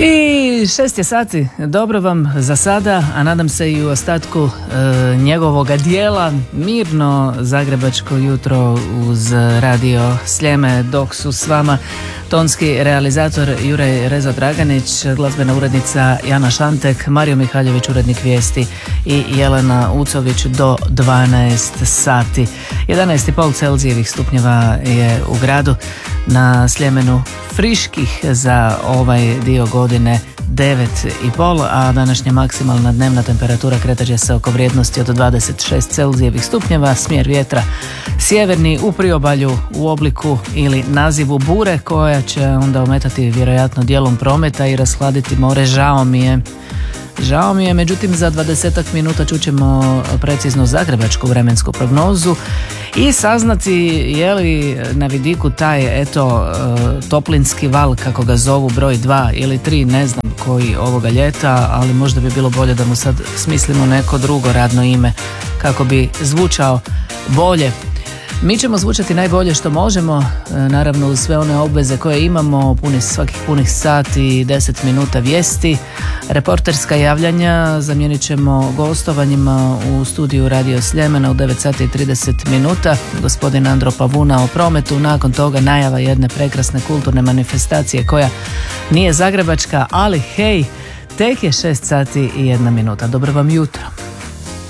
I 6 je sati, dobro vam za sada, a nadam se i u ostatku njegovoga dijela. Mirno zagrebačko jutro uz radio Sljeme, dok su s vama tonski realizator Juraj Rezo Draganić, glazbena urednica Jana Šantek, Mario Mihaljević, urednik vijesti, i Jelena Ucović do 12 sati. 11,5 Celzijevih stupnjeva je u gradu, na Sljemenu friških za ovaj dio godine 9,5, a današnja maksimalna dnevna temperatura kretat će se oko vrijednosti od 26 Celzijevih stupnjeva, smjer vjetra sjeverni u priobalju u obliku ili nazivu bure, koja će onda ometati vjerojatno dijelom prometa i rashladiti more. Žao mi je, međutim za 20 minuta čućemo preciznu zagrebačku vremensku prognozu i saznati je li na vidiku taj toplinski val, kako ga zovu, broj 2 ili 3, ne znam koji ovoga ljeta, ali možda bi bilo bolje da mu sad smislimo neko drugo radno ime kako bi zvučao bolje. Mi ćemo zvučati najbolje što možemo, naravno uz sve one obveze koje imamo, svakih punih sati i 10 minuta vijesti, reporterska javljanja zamijenit ćemo gostovanjima u studiju Radio Sljemena u 9 sati i 30 minuta, gospodin Andro Pavuna o prometu, nakon toga najava jedne prekrasne kulturne manifestacije koja nije zagrebačka, ali hej, tek je 6 sati i 1 minuta. Dobro vam jutro.